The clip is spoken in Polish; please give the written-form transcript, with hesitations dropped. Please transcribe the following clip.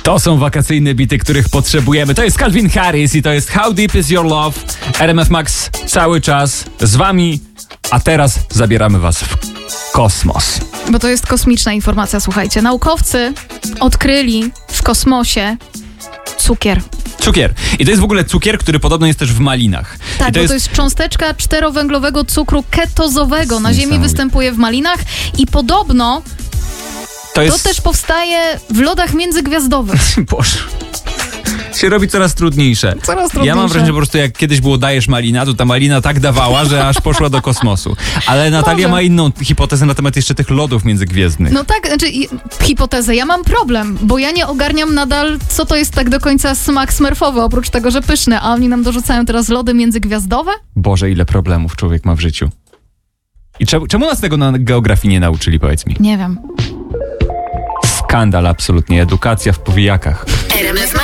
To są wakacyjne bity, których potrzebujemy. To jest Calvin Harris i to jest How Deep Is Your Love. RMF Max cały czas z wami, a teraz zabieramy was w kosmos. Bo to jest kosmiczna informacja, słuchajcie. Naukowcy odkryli w kosmosie cukier. Cukier. I to jest w ogóle cukier, który podobno jest też w malinach. Tak, to jest cząsteczka czterowęglowego cukru ketozowego. Na Ziemi występuje w malinach i podobno to też powstaje w lodach międzygwiazdowych. Boże. Się robi coraz trudniejsze. Ja mam wrażenie, że po prostu jak kiedyś było dajesz malina, to ta malina tak dawała, że aż poszła do kosmosu. Ale Natalia ma inną hipotezę na temat jeszcze tych lodów międzygwiezdnych. No tak, hipotezę. Ja mam problem, bo ja nie ogarniam nadal, co to jest tak do końca smak smurfowy, oprócz tego, że pyszny, a oni nam dorzucają teraz lody międzygwiazdowe? Boże, ile problemów człowiek ma w życiu. I czemu nas tego na geografii nie nauczyli, powiedz mi? Nie wiem. Skandal absolutnie. Edukacja w powijakach.